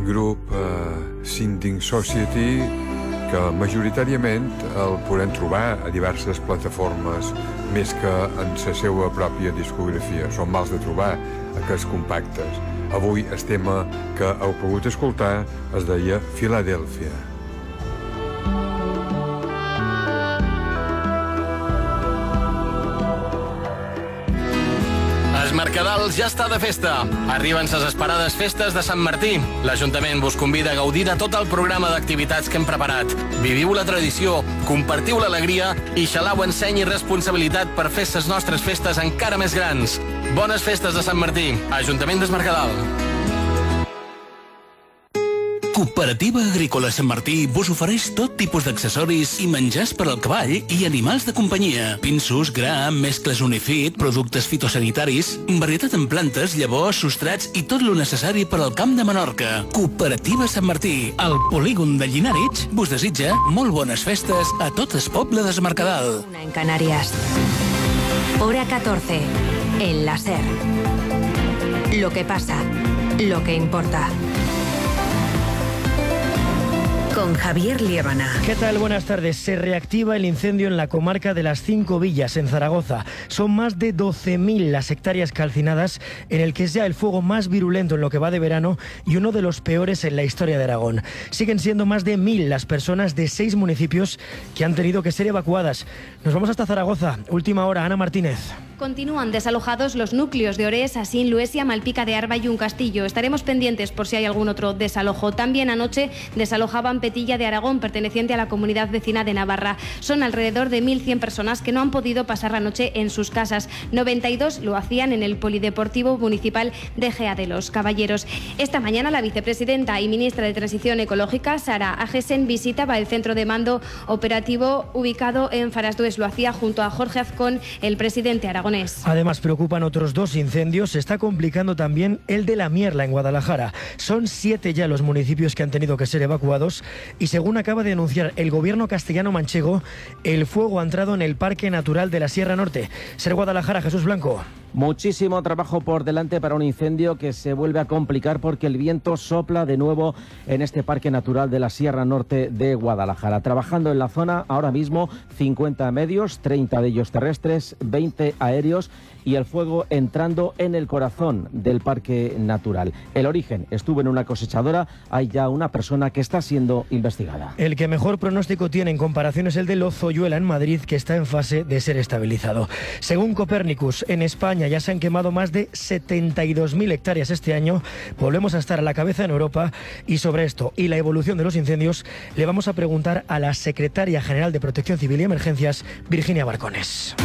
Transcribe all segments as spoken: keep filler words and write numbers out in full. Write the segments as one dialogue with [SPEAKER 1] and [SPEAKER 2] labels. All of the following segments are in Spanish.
[SPEAKER 1] grup eh, Sinding Society, que majoritàriament el podem trobar a diverses plataformes més que en la seva pròpia discografia. Són mals de trobar aquests compactes. Avui el tema que heu pogut escoltar es deia Filadèlfia.
[SPEAKER 2] Mercadal ja està de festa. Arriben ses esperades festes de Sant Martí. L'Ajuntament vos convida a gaudir de tot el programa d'activitats que hem preparat. Viviu la tradició, compartiu l'alegria i xalau enseny i responsabilitat per fer ses nostres festes encara més grans. Bones festes de Sant Martí. Ajuntament des Mercadal.
[SPEAKER 3] Cooperativa Agrícola Sant Martí vos ofereix tot tipus d'accessoris i menjars per al cavall i animals de companyia. Pinsos, gra, mescles Unifit, productes fitosanitaris, varietat en plantes, llavors, substrats i tot lo necessari per al camp de Menorca. Cooperativa Sant Martí, al polígon de Llinàrez, vos desitja molt bones festes a tot el poble de Mercadal.
[SPEAKER 4] Una en Canarias. Hora catorce. En la SER. Lo que pasa, lo que importa. Con Javier Liébana.
[SPEAKER 5] ¿Qué tal? Buenas tardes. Se reactiva el incendio en la comarca de las Cinco Villas, en Zaragoza. Son más de doce mil las hectáreas calcinadas, en el que es ya el fuego más virulento en lo que va de verano y uno de los peores en la historia de Aragón. Siguen siendo más de mil las personas de seis municipios que han tenido que ser evacuadas. Nos vamos hasta Zaragoza. Última hora, Ana Martínez.
[SPEAKER 6] Continúan desalojados los núcleos de Orés, Asín, Luesia, Malpica de Arba y un Castillo. Estaremos pendientes por si hay algún otro desalojo. También anoche desalojaban Petilla de Aragón, perteneciente a la comunidad vecina de Navarra. Son alrededor de mil cien personas que no han podido pasar la noche en sus casas. noventa y dos lo hacían en el Polideportivo Municipal de Gea de los Caballeros. Esta mañana la vicepresidenta y ministra de Transición Ecológica, Sara Agesen, visitaba el centro de mando operativo ubicado en Farasdues. Lo hacía junto a Jorge Azcón, el presidente aragonés.
[SPEAKER 5] Además, preocupan otros dos incendios. Se está complicando también el de La Mierla, en Guadalajara. Son siete ya los municipios que han tenido que ser evacuados y, según acaba de anunciar el gobierno castellano-manchego, el fuego ha entrado en el Parque Natural de la Sierra Norte. Ser Guadalajara, Jesús Blanco.
[SPEAKER 7] Muchísimo trabajo por delante para un incendio que se vuelve a complicar porque el viento sopla de nuevo en este Parque Natural de la Sierra Norte de Guadalajara. Trabajando en la zona ahora mismo cincuenta medios, treinta de ellos terrestres, veinte aéreos y el fuego entrando en el corazón del Parque Natural. El origen estuvo en una cosechadora, hay ya una persona que está siendo investigada.
[SPEAKER 5] El que mejor pronóstico tiene en comparación es el de Lozoyuela en Madrid, que está en fase de ser estabilizado. Según Copernicus, en España ya se han quemado más de setenta y dos mil hectáreas este año. Volvemos a estar a la cabeza en Europa y sobre esto y la evolución de los incendios le vamos a preguntar a la secretaria general de Protección Civil y Emergencias, Virginia Barcones.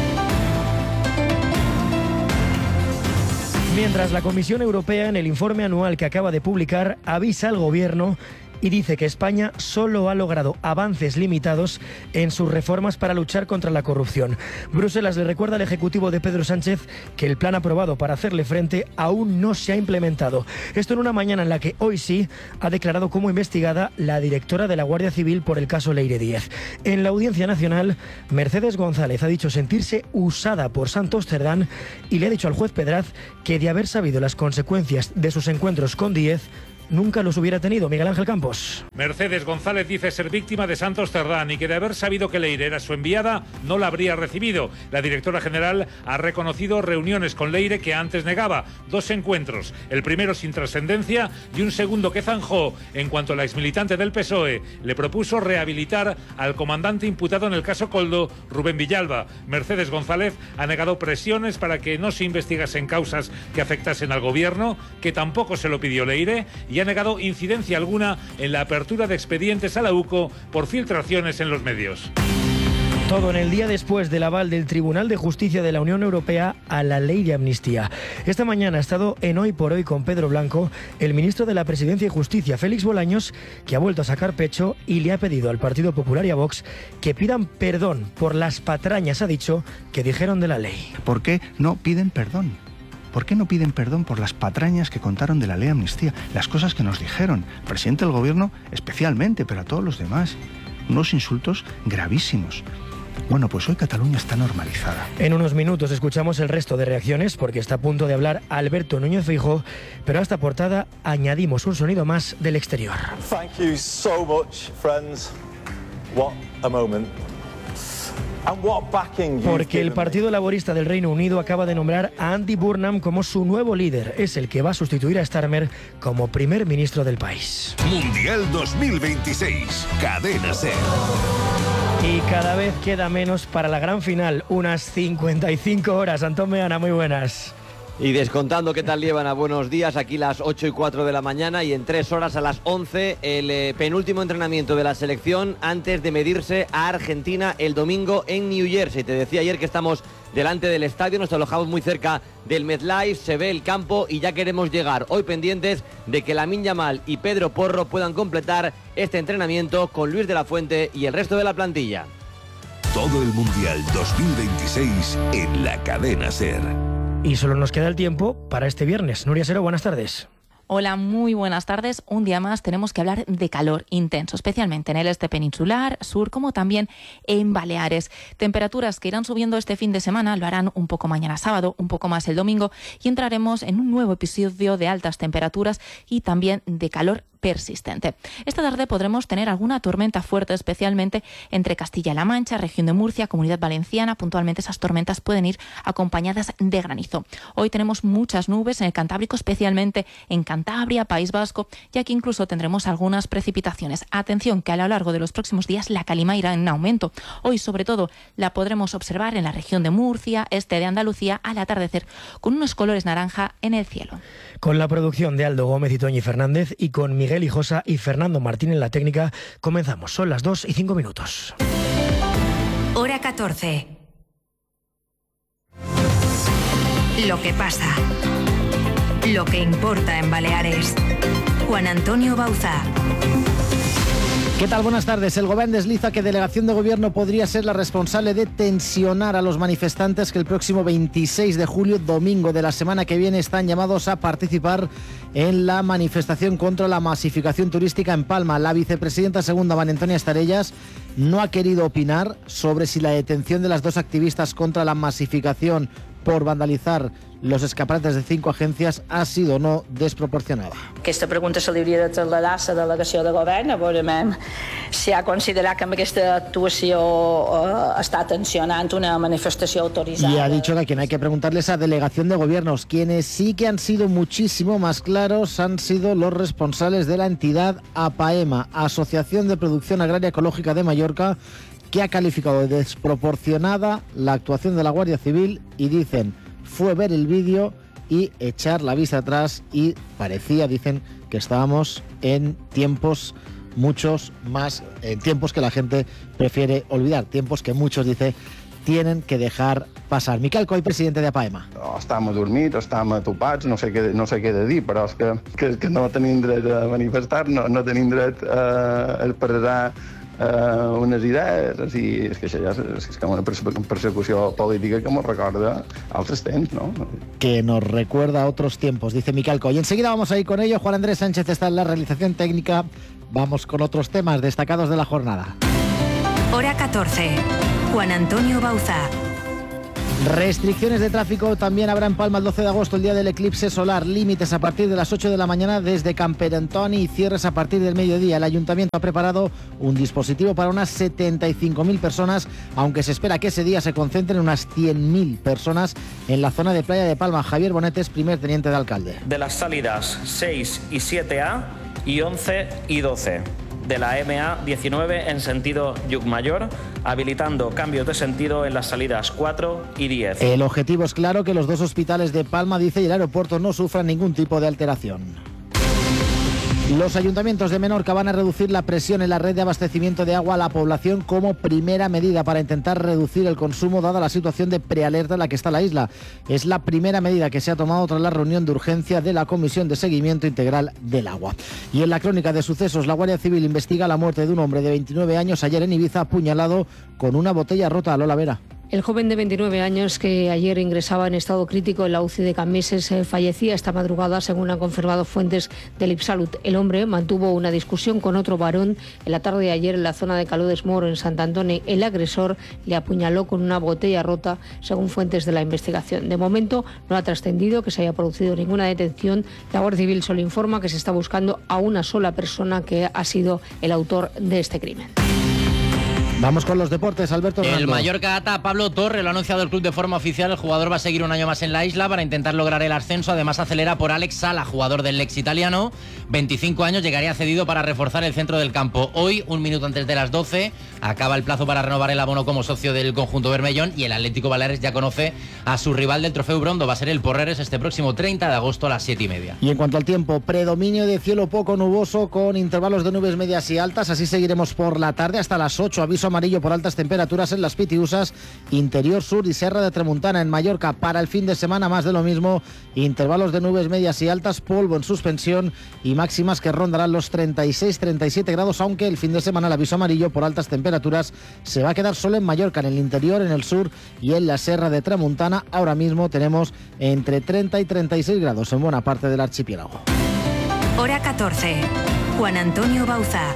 [SPEAKER 5] Mientras la Comisión Europea, en el informe anual que acaba de publicar, avisa al Gobierno y dice que España solo ha logrado avances limitados en sus reformas para luchar contra la corrupción. Bruselas le recuerda al Ejecutivo de Pedro Sánchez que el plan aprobado para hacerle frente aún no se ha implementado. Esto en una mañana en la que hoy sí ha declarado como investigada la directora de la Guardia Civil por el caso Leire Díez. En la Audiencia Nacional, Mercedes González ha dicho sentirse usada por Santos Cerdán y le ha dicho al juez Pedraz que, de haber sabido las consecuencias de sus encuentros con Díez, nunca los hubiera tenido. Miguel Ángel Campos.
[SPEAKER 8] Mercedes González dice ser víctima de Santos Cerdán y que, de haber sabido que Leire era su enviada, no la habría recibido. La directora general ha reconocido reuniones con Leire que antes negaba. Dos encuentros, el primero sin trascendencia y un segundo que zanjó en cuanto la exmilitante del P S O E le propuso rehabilitar al comandante imputado en el caso Coldo, Rubén Villalba. Mercedes González ha negado presiones para que no se investigasen causas que afectasen al gobierno, que tampoco se lo pidió Leire, y ha negado incidencia alguna en la apertura de expedientes a la U C O por filtraciones en los medios.
[SPEAKER 5] Todo en el día después del aval del Tribunal de Justicia de la Unión Europea a la ley de amnistía. Esta mañana ha estado en Hoy por Hoy con Pedro Blanco el ministro de la Presidencia y Justicia, Félix Bolaños, que ha vuelto a sacar pecho y le ha pedido al Partido Popular y a Vox que pidan perdón por las patrañas, ha dicho, que dijeron de la ley.
[SPEAKER 9] ¿Por qué no piden perdón? ¿Por qué no piden perdón por las patrañas que contaron de la ley de amnistía? Las cosas que nos dijeron, el presidente del gobierno especialmente, pero a todos los demás. Unos insultos gravísimos. Bueno, pues hoy Cataluña está normalizada.
[SPEAKER 5] En unos minutos escuchamos el resto de reacciones porque está a punto de hablar Alberto Núñez Feijóo, pero a esta portada añadimos un sonido más del exterior.
[SPEAKER 10] Thank you so much, friends. What a moment. And what backing
[SPEAKER 5] Porque el Partido Laborista del Reino Unido acaba de nombrar a Andy Burnham como su nuevo líder. Es el que va a sustituir a Starmer como primer ministro del país.
[SPEAKER 11] Mundial dos mil veintiséis. Cadena SER.
[SPEAKER 5] Y cada vez queda menos para la gran final, unas cincuenta y cinco horas. Antón Meana, muy buenas.
[SPEAKER 12] Y descontando qué tal llevan a buenos días, aquí las ocho y cuatro de la mañana y en tres horas a las once el eh, penúltimo entrenamiento de la selección antes de medirse a Argentina el domingo en New Jersey. Te decía ayer que estamos delante del estadio, nos alojamos muy cerca del MetLife, se ve el campo y ya queremos llegar. Hoy pendientes de que Lamine Yamal y Pedro Porro puedan completar este entrenamiento con Luis de la Fuente y el resto de la plantilla.
[SPEAKER 11] Todo el Mundial dos mil veintiséis en la Cadena SER.
[SPEAKER 5] Y solo nos queda el tiempo para este viernes. Nuria Sero, buenas tardes.
[SPEAKER 13] Hola, muy buenas tardes. Un día más tenemos que hablar de calor intenso, especialmente en el este peninsular, sur, como también en Baleares. Temperaturas que irán subiendo este fin de semana, lo harán un poco mañana sábado, un poco más el domingo, y entraremos en un nuevo episodio de altas temperaturas y también de calor persistente. Esta tarde podremos tener alguna tormenta fuerte, especialmente entre Castilla-La Mancha, región de Murcia, Comunidad Valenciana. Puntualmente esas tormentas pueden ir acompañadas de granizo. Hoy tenemos muchas nubes en el Cantábrico, especialmente en Cantabria, País Vasco, y aquí incluso tendremos algunas precipitaciones. Atención que a lo largo de los próximos días la calima irá en aumento. Hoy sobre todo la podremos observar en la región de Murcia, este de Andalucía, al atardecer, con unos colores naranja en el cielo.
[SPEAKER 5] Con la producción de Aldo Gómez y Toñi Fernández y con Miguel Hijosa y Fernando Martín en la técnica, comenzamos. Son las dos y cinco minutos.
[SPEAKER 4] Hora catorce. Lo que pasa. Lo que importa en Baleares. Juan Antonio Bauzá.
[SPEAKER 7] ¿Qué tal? Buenas tardes. El Gobierno desliza que delegación de gobierno podría ser la responsable de tensionar a los manifestantes que el próximo veintiséis de julio, domingo de la semana que viene, están llamados a participar en la manifestación contra la masificación turística en Palma. La vicepresidenta segunda, María Antonia Estarellas, no ha querido opinar sobre si la detención de las dos activistas contra la masificación por vandalizar los escaparates de cinco agencias ha sido o no desproporcionada.
[SPEAKER 14] Aquesta pregunta se li hauria de traslladar a la delegació de govern, a veure si ha considerat que amb aquesta actuació eh, està tensionant una manifestació autoritzada.
[SPEAKER 7] Y ha dicho que a quien hay que preguntarle es a delegación de gobiernos. Quienes sí que han sido muchísimo más claros han sido los responsables de la entidad APAEMA, Asociación de Producción Agraria Ecológica de Mallorca, que ha calificado de desproporcionada la actuación de la Guardia Civil y dicen fue ver el vídeo y echar la vista atrás y parecía, dicen, que estábamos en tiempos muchos más, en tiempos que la gente prefiere olvidar, tiempos que muchos, dice, tienen que dejar passar. Miquel Coll, presidente de APAEMA.
[SPEAKER 15] O estàvem adormits o estàvem atopats, no sé què, no sé què de dir, però és que, que, que no tenim dret a manifestar, no, no tenim dret a expressar Uh, unes idees, i és que això ja és, és com una persecució política que ens recorda altres temps, ¿no?
[SPEAKER 7] Que nos recuerda a otros tiempos, dice Miquel Coll. Y enseguida vamos a ir con ello. Juan Andrés Sánchez está en la realización técnica. Vamos con otros temas destacados de la jornada.
[SPEAKER 4] Hora catorce. Juan Antonio Bauzá.
[SPEAKER 7] Restricciones de tráfico también habrá en Palma el doce de agosto, el día del eclipse solar. Límites a partir de las ocho de la mañana desde Camperdoni y cierres a partir del mediodía. El Ayuntamiento ha preparado un dispositivo para unas setenta y cinco mil personas, aunque se espera que ese día se concentren unas cien mil personas en la zona de Playa de Palma. Javier Bonetes, primer teniente de alcalde.
[SPEAKER 16] De las salidas seis y siete A y once y doce. De la M A diecinueve en sentido Llucmayor, habilitando cambios de sentido en las salidas cuatro y diez.
[SPEAKER 7] El objetivo es claro, que los dos hospitales de Palma, dice, y el aeropuerto no sufran ningún tipo de alteración. Los ayuntamientos de Menorca van a reducir la presión en la red de abastecimiento de agua a la población como primera medida para intentar reducir el consumo dada la situación de prealerta en la que está la isla. Es la primera medida que se ha tomado tras la reunión de urgencia de la Comisión de Seguimiento Integral del Agua. Y en la crónica de sucesos, la Guardia Civil investiga la muerte de un hombre de veintinueve años ayer en Ibiza, apuñalado con una botella rota. Lola Vera.
[SPEAKER 17] El joven de veintinueve años que ayer ingresaba en estado crítico en la U C I de Cambises eh, fallecía esta madrugada, según han confirmado fuentes del IPSalud. El hombre mantuvo una discusión con otro varón en la tarde de ayer en la zona de Caludes Moro, en Sant Antoni. El agresor le apuñaló con una botella rota, según fuentes de la investigación. De momento no ha trascendido que se haya producido ninguna detención. La Guardia Civil solo informa que se está buscando a una sola persona que ha sido el autor de este crimen.
[SPEAKER 7] Vamos con los deportes, Alberto Hernando.
[SPEAKER 18] El Mallorca ata a Pablo Torre, lo ha anunciado el club de forma oficial. El jugador va a seguir un año más en la isla para intentar lograr el ascenso. Además acelera por Alex Sala, jugador del Lex italiano. veinticinco años, llegaría cedido para reforzar el centro del campo. Hoy, un minuto antes de las doce, acaba el plazo para renovar el abono como socio del conjunto bermellón y el Atlético Baleares ya conoce a su rival del Trofeu Brondo. Va a ser el Porreres este próximo treinta de agosto a las siete y media.
[SPEAKER 7] Y en cuanto al tiempo, predominio de cielo poco nuboso con intervalos de nubes medias y altas. Así seguiremos por la tarde hasta las ocho. Aviso amarillo por altas temperaturas. Temperaturas en las Pitiusas, interior sur y Serra de Tramuntana. En Mallorca, para el fin de semana, más de lo mismo, intervalos de nubes medias y altas, polvo en suspensión y máximas que rondarán los treinta y seis treinta y siete grados, aunque el fin de semana el aviso amarillo por altas temperaturas se va a quedar solo en Mallorca, en el interior, en el sur y en la Serra de Tramuntana. Ahora mismo tenemos entre treinta y treinta y seis grados en buena parte del archipiélago.
[SPEAKER 4] Hora catorce. Juan Antonio Bauza.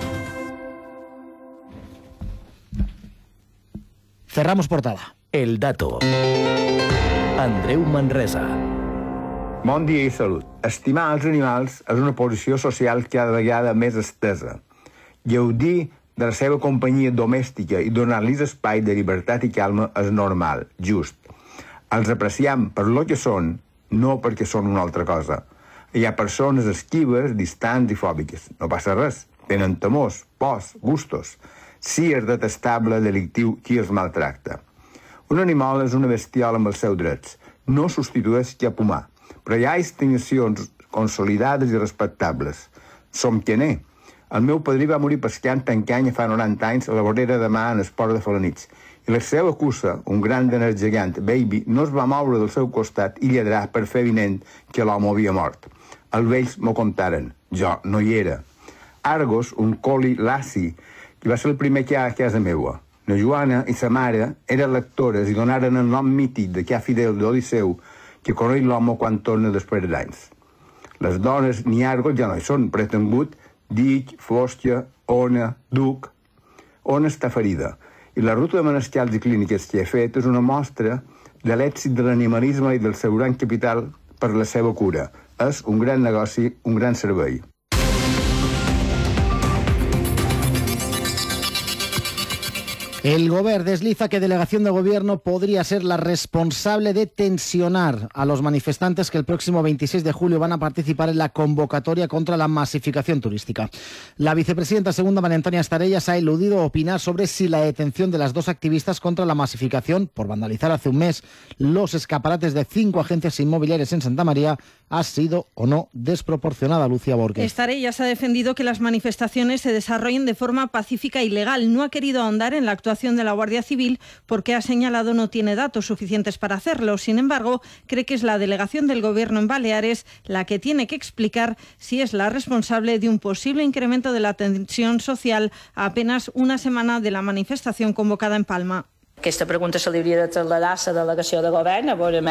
[SPEAKER 7] Cerramos portada.
[SPEAKER 19] El dato. Andreu Manresa.
[SPEAKER 20] Bon dia i salut. Estimar els animals és una posició social cada vegada més estesa. Gaudir de la seva companyia domèstica i donar-los espai de llibertat i calma és normal, just. Els apreciam per lo que són, no perquè són una altra cosa. Hi ha persones esquives, distants i fòbiques. No passa res. Tenen temors, pors, gustos. Sí és detestable, delictiu, qui els maltracta. Un animal és una bestiola amb els seus drets. No substitueix cap humà, però hi ha distincions consolidades i respectables. Som qui n'és. El meu padrí va morir pescant tancanya fa noranta anys a la vorera de mà en esport de Felanitx. I la seva cussa, un gran danès gegant, Baby, no es va moure del seu costat i lladrar per fer evident que l'home havia mort. Els vells m'ho contaren. Jo no hi era. Argos, un coli lassi, que va ser el primer que hi ha a casa meua. La Joana i sa mare eren lectores i donaren el nom mític de que ha fidel d'Odisseu que coneix l'home quan torna després d'anys. Les dones ni Argos ja no hi són, però he tingut Dic, Fòstia, Ona, Duc. Ona està ferida. I la ruta de menestials i clíniques que he fet és una mostra de l'èxit de l'animalisme i del seu gran capital per la seva cura. És un gran negoci, un gran servei.
[SPEAKER 7] El Govern desliza que delegación de gobierno podría ser la responsable de tensionar a los manifestantes que el próximo veintiséis de julio van a participar en la convocatoria contra la masificación turística. La vicepresidenta segunda, María Antonia Estarellas, ha eludido opinar sobre si la detención de las dos activistas contra la masificación por vandalizar hace un mes los escaparates de cinco agencias inmobiliarias en Santa María ha sido o no desproporcionada. Lucía Borges.
[SPEAKER 21] Estarellas ha defendido que las manifestaciones se desarrollen de forma pacífica y legal. No ha querido ahondar en la actuación de la Guardia Civil porque ha señalado no tiene datos suficientes para hacerlo. Sin embargo, cree que es la delegación del Gobierno en Baleares la que tiene que explicar si es la responsable de un posible incremento de la tensión social a apenas una semana de la manifestación convocada en Palma.
[SPEAKER 14] Aquesta pregunta se li hauria de traslladar a la delegació de govern, a veure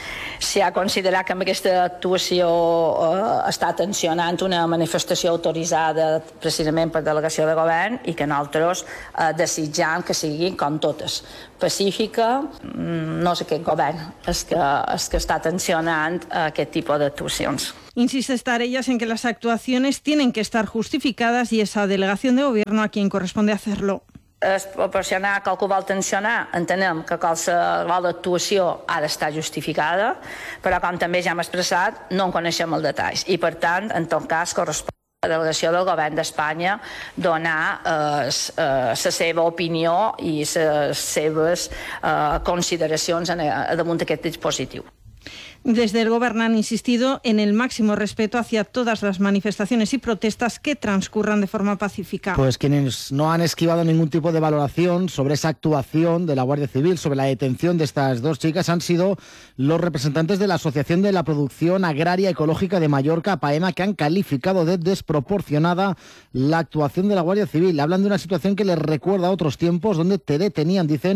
[SPEAKER 14] si ha considerat que amb aquesta actuació eh, està tensionant una manifestació autoritzada precisament per delegació de govern i que nosaltres eh, desitjam que sigui, com totes, pacífica. No és aquest govern és que, és que està tensionant aquest tipus d'actuacions.
[SPEAKER 21] Insiste Estarellas en que las actuaciones tienen que estar justificadas y es a delegación de gobierno a quien corresponde hacerlo.
[SPEAKER 14] És proporcionar que algú vol tensionar, entenem que qualsevol actuació ha d'estar justificada, però com també ja hem expressat, no en coneixem els detalls. I per tant, en tot cas, correspon a la delegació del govern d'Espanya donar la eh, eh, seva opinió i les seves eh, consideracions damunt d'aquest dispositiu.
[SPEAKER 21] Desde el Gobierno han insistido en el máximo respeto hacia todas las manifestaciones y protestas que transcurran de forma pacífica.
[SPEAKER 7] Pues quienes no han esquivado ningún tipo de valoración sobre esa actuación de la Guardia Civil, sobre la detención de estas dos chicas, han sido los representantes de la Asociación de la Producción Agraria Ecológica de Mallorca, APAEMA, que han calificado de desproporcionada la actuación de la Guardia Civil. Hablan de una situación que les recuerda a otros tiempos donde te detenían, dicen,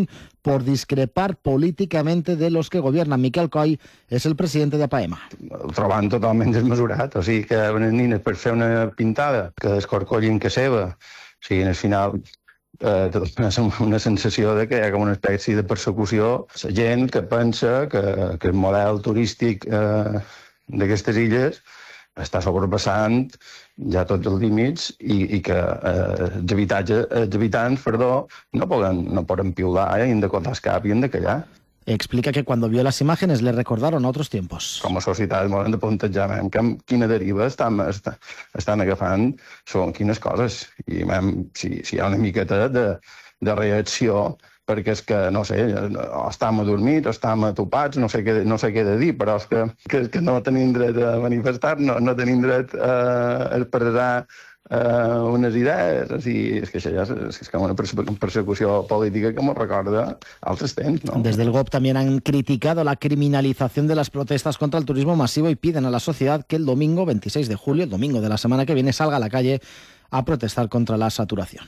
[SPEAKER 1] por discrepar políticamente de los que gobiernan. Miquel Coll és el president de APAEMA.
[SPEAKER 15] El trobant totalment desmesurat, o sigui que venen nines per fer una pintada que descorcollin que seva, o sigui, al final eh, una, una sensació de que hi ha com una espècie de persecució. La gent que pensa que, que el model turístic eh, d'aquestes illes està sobrepassant ja tots els límits i, i que eh, els, habitatge, els habitants perdó, no, poden, no poden piular, eh, i han de cotar el cap i han de callar.
[SPEAKER 1] Explica que cuando vio las imágenes le recordaron a otros tiempos.
[SPEAKER 15] Com a societat hem de plantejar que quina deriva estan, estan, estan agafant, són quines coses. I hem, si, si hi ha una miqueta de, de reacció, perquè és que, no sé, o estem adormits o estem atopats, no sé què, no sé què de dir, però és que, que, que no tenim dret a manifestar, no, no tenim dret a expressar eh, unes idees, o sigui, és que això ja és, és com una persecució política que ens recorda altres temps, ¿no?
[SPEAKER 1] Desde el G O P también han criticado la criminalización de las protestas contra el turismo masivo y piden a la sociedad que el domingo veintiséis de julio, el domingo de la semana que viene, salga a la calle a protestar contra la saturación.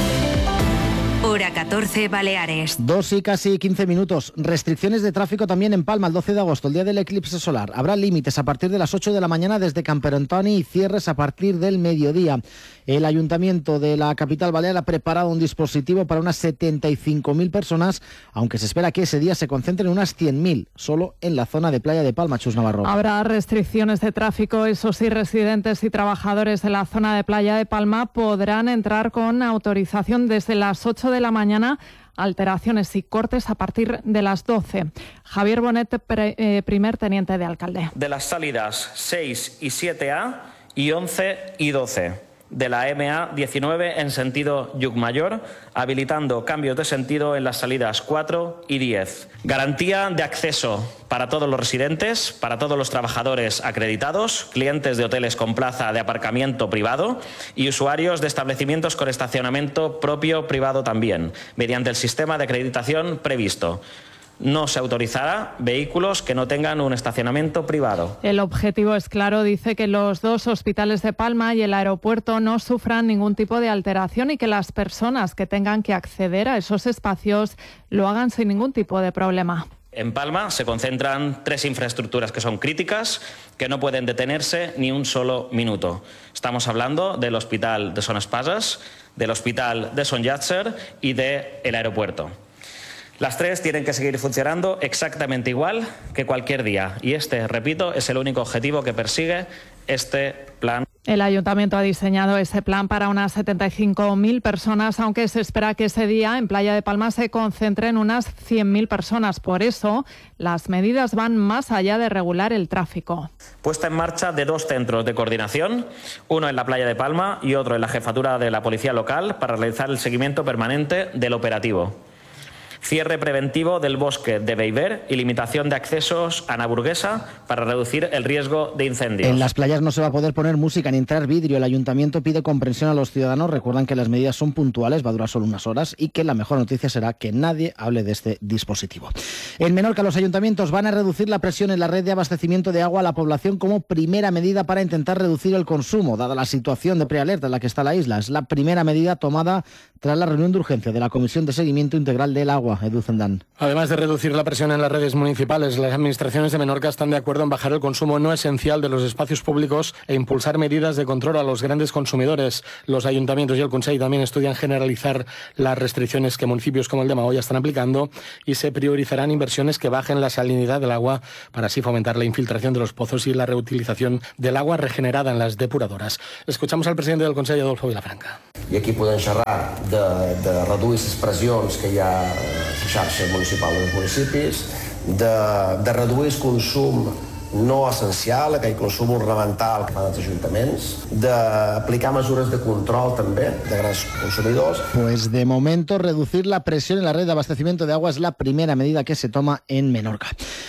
[SPEAKER 4] Hora catorce, Baleares.
[SPEAKER 1] Dos y casi quince minutos. Restricciones de tráfico también en Palma el doce de agosto, el día del eclipse solar. Habrá límites a partir de las ocho de la mañana desde Camperantoni y cierres a partir del mediodía. El Ayuntamiento de la capital balear ha preparado un dispositivo para unas setenta y cinco mil personas, aunque se espera que ese día se concentren unas cien mil, solo en la zona de Playa de Palma. Chus Navarro.
[SPEAKER 22] Habrá restricciones de tráfico, eso sí, residentes y trabajadores de la zona de Playa de Palma podrán entrar con autorización desde las ocho de la mañana, alteraciones y cortes a partir de las doce. Javier Bonet, pre, eh, primer teniente de alcalde.
[SPEAKER 16] De las salidas seis y siete A y once y doce. De la M A diecinueve en sentido Llucmayor, habilitando cambios de sentido en las salidas cuatro y diez. Garantía de acceso para todos los residentes, para todos los trabajadores acreditados, clientes de hoteles con plaza de aparcamiento privado y usuarios de establecimientos con estacionamiento propio privado también, mediante el sistema de acreditación previsto. No se autorizará vehículos que no tengan un estacionamiento privado.
[SPEAKER 22] El objetivo es claro, dice que los dos hospitales de Palma y el aeropuerto no sufran ningún tipo de alteración y que las personas que tengan que acceder a esos espacios lo hagan sin ningún tipo de problema.
[SPEAKER 16] En Palma se concentran tres infraestructuras que son críticas, que no pueden detenerse ni un solo minuto. Estamos hablando del Hospital de Son Espases, del Hospital de Son Llàtzer y del aeropuerto. Las tres tienen que seguir funcionando exactamente igual que cualquier día. Y este, repito, es el único objetivo que persigue este plan.
[SPEAKER 22] El Ayuntamiento ha diseñado ese plan para unas setenta y cinco mil personas, aunque se espera que ese día en Playa de Palma se concentren unas cien mil personas. Por eso, las medidas van más allá de regular el tráfico.
[SPEAKER 16] Puesta en marcha de dos centros de coordinación, uno en la Playa de Palma y otro en la jefatura de la Policía Local, para realizar el seguimiento permanente del operativo. Cierre preventivo del bosque de Beiber y limitación de accesos a Naburguesa para reducir el riesgo de incendios.
[SPEAKER 1] En las playas no se va a poder poner música ni entrar vidrio. El Ayuntamiento pide comprensión a los ciudadanos. Recuerdan que las medidas son puntuales, va a durar solo unas horas y que la mejor noticia será que nadie hable de este dispositivo. En Menorca, los ayuntamientos van a reducir la presión en la red de abastecimiento de agua a la población como primera medida para intentar reducir el consumo, dada la situación de prealerta en la que está la isla. Es la primera medida tomada tras la reunión de urgencia de la Comisión de Seguimiento Integral del Agua. Edu Zendán.
[SPEAKER 2] Además de reducir la presión en las redes municipales, las administraciones de Menorca están de acuerdo en bajar el consumo no esencial de los espacios públicos e impulsar medidas de control a los grandes consumidores. Los ayuntamientos y el Consell también estudian generalizar las restricciones que municipios como el de Maó ya están aplicando y se priorizarán inversiones que bajen la salinidad del agua para así fomentar la infiltración de los pozos y la reutilización del agua regenerada en las depuradoras. Escuchamos al presidente del Consell, Adolfo Vilafranca.
[SPEAKER 23] I aquí podem xerrar de, de reduir les pressions que hi ha a la xarxa municipal dels municipis, de, de reduir el consum no essencial, aquell consum ornamental que fan els ajuntaments, d'aplicar mesures de control també de grans consumidors.
[SPEAKER 1] Pues de momento reducir la presión en la red de abastecimiento de agua es la primera medida que se toma en Menorca.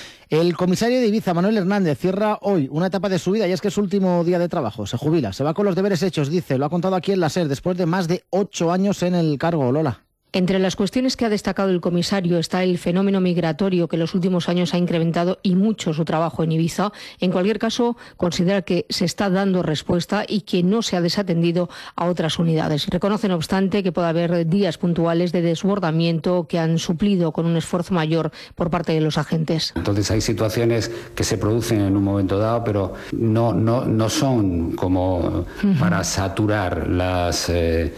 [SPEAKER 1] El comisario de Ibiza, Manuel Hernández, cierra hoy una etapa de su vida y es que es su último día de trabajo. Se jubila, se va con los deberes hechos, dice. Lo ha contado aquí en la SER después de más de ocho años en el cargo. Lola.
[SPEAKER 17] Entre las cuestiones que ha destacado el comisario está el fenómeno migratorio que en los últimos años ha incrementado y mucho su trabajo en Ibiza. En cualquier caso, considera que se está dando respuesta y que no se ha desatendido a otras unidades. Reconoce, no obstante, que puede haber días puntuales de desbordamiento que han suplido con un esfuerzo mayor por parte de los agentes.
[SPEAKER 3] Entonces hay situaciones que se producen en un momento dado, pero no, no, no son como uh-huh. para saturar las... Eh,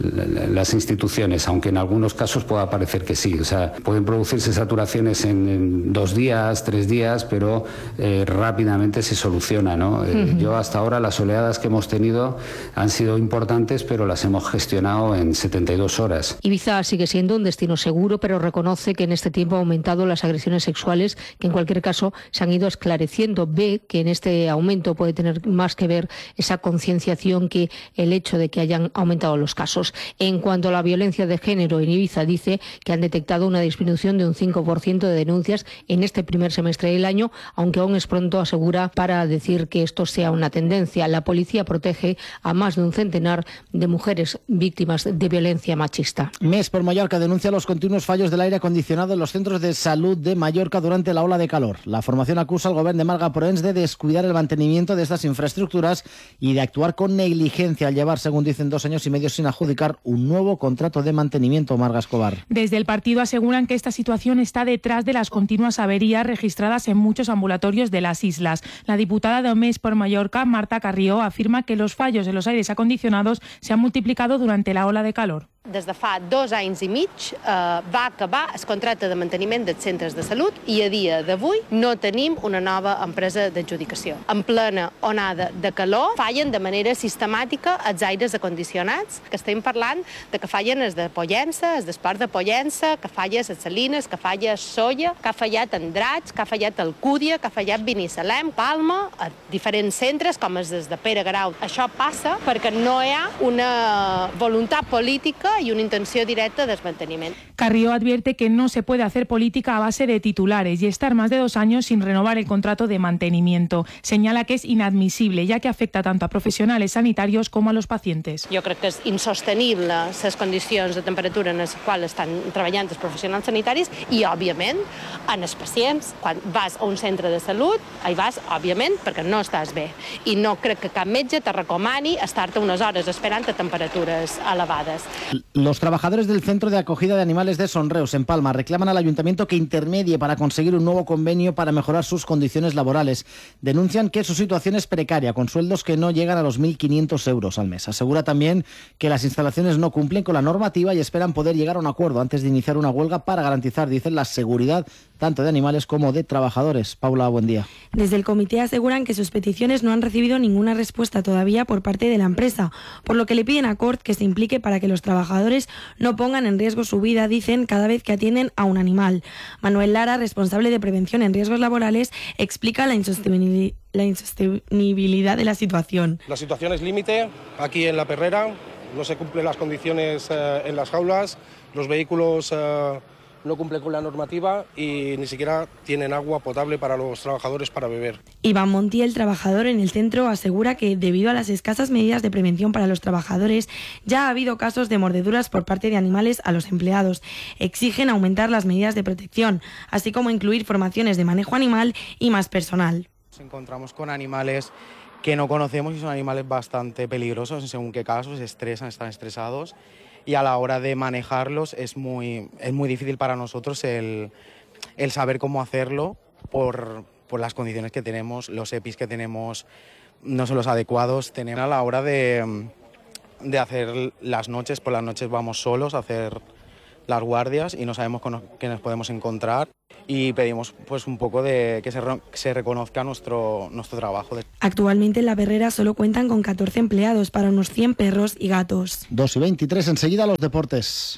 [SPEAKER 3] las instituciones, aunque en algunos casos pueda parecer que sí. O sea, pueden producirse saturaciones en, en dos días, tres días, pero eh, rápidamente se soluciona, ¿no? Eh, uh-huh. Yo hasta ahora las oleadas que hemos tenido han sido importantes, pero las hemos gestionado en setenta y dos horas.
[SPEAKER 17] Ibiza sigue siendo un destino seguro, pero reconoce que en este tiempo ha aumentado las agresiones sexuales, que en cualquier caso se han ido esclareciendo. Ve que en este aumento puede tener más que ver esa concienciación que el hecho de que hayan aumentado los casos. En cuanto a la violencia de género, en Ibiza dice que han detectado una disminución de un cinco por ciento de denuncias en este primer semestre del año, aunque aún es pronto, asegura, para decir que esto sea una tendencia. La policía protege a más de un centenar de mujeres víctimas de violencia machista.
[SPEAKER 1] Més por Mallorca denuncia los continuos fallos del aire acondicionado en los centros de salud de Mallorca durante la ola de calor. La formación acusa al gobierno de Marga Proens de descuidar el mantenimiento de estas infraestructuras y de actuar con negligencia al llevar, según dicen, dos años y medio sin adjudicar un nuevo contrato de mantenimiento. Marga Escobar.
[SPEAKER 6] Desde el partido aseguran que esta situación está detrás de las continuas averías registradas en muchos ambulatorios de las islas. La diputada de Més por Mallorca, Marta Carrió, afirma que los fallos en los aires acondicionados se han multiplicado durante la ola de calor.
[SPEAKER 8] Des de fa dos anys i mig eh, va acabar el contracte de manteniment dels centres de salut i a dia d'avui no tenim una nova empresa d'adjudicació. En plena onada de calor fallen de manera sistemàtica els aires acondicionats, que estem parlant de que fallen els de Pollença, els d'Esport de Pollença, que falla les Salines, que falla Solla, que ha fallat Andratx, que ha fallat Alcúdia, que ha fallat Binissalem, Palma, a diferents centres com els de Pere Garau. Això passa perquè no hi ha una voluntat política y una intención directa de desmantenimiento.
[SPEAKER 6] Carrió advierte que no se puede hacer política a base de titulares y estar más de dos años sin renovar el contrato de mantenimiento. Señala que es inadmisible, ya que afecta tanto a profesionales sanitarios como a los pacientes.
[SPEAKER 8] Jo crec que és insostenible les condicions de temperatura en les quals estan treballant els professionals sanitaris i, òbviament, en els pacients. Quan vas a un centre de salut, hi vas, òbviament, perquè no estàs bé. I no crec que cap metge te recomani estar-te unes hores esperant a temperatures elevades.
[SPEAKER 1] Los trabajadores del Centro de Acogida de Animales de Sonreos, en Palma, reclaman al ayuntamiento que intermedie para conseguir un nuevo convenio para mejorar sus condiciones laborales. Denuncian que su situación es precaria, con sueldos que no llegan a los mil quinientos euros al mes. Asegura también que las instalaciones no cumplen con la normativa y esperan poder llegar a un acuerdo antes de iniciar una huelga para garantizar, dicen, la seguridad tanto de animales como de trabajadores. Paula, buen día.
[SPEAKER 24] Desde el comité aseguran que sus peticiones no han recibido ninguna respuesta todavía por parte de la empresa, por lo que le piden a Cort que se implique para que los trabajadores no pongan en riesgo su vida, dicen, cada vez que atienden a un animal. Manuel Lara, responsable de prevención en riesgos laborales, explica la insostenibilidad, la insostenibilidad de la situación.
[SPEAKER 25] La situación es límite aquí en La Perrera, no se cumplen las condiciones eh, en las jaulas, los vehículos eh, no cumplen con la normativa y ni siquiera tienen agua potable para los trabajadores para beber.
[SPEAKER 24] Iván Montiel, trabajador en el centro, asegura que debido a las escasas medidas de prevención para los trabajadores, ya ha habido casos de mordeduras por parte de animales a los empleados. Exigen aumentar las medidas de protección, así como incluir formaciones de manejo animal y más personal.
[SPEAKER 25] Nos encontramos con animales que no conocemos y son animales bastante peligrosos en según qué casos, se estresan, están estresados. Y a la hora de manejarlos es muy, es muy difícil para nosotros el, el saber cómo hacerlo por, por las condiciones que tenemos, los E P Is que tenemos no son los adecuados. Tener a la hora de, de hacer las noches, por las noches vamos solos a hacer las guardias y no sabemos con qué nos podemos encontrar y pedimos pues un poco de que se, que se reconozca nuestro, nuestro trabajo.
[SPEAKER 24] Actualmente en La Perrera solo cuentan con catorce empleados para unos cien perros y gatos.
[SPEAKER 1] dos y veintitrés, enseguida los deportes.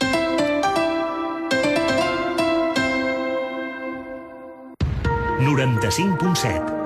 [SPEAKER 11] noranta-cinc punt set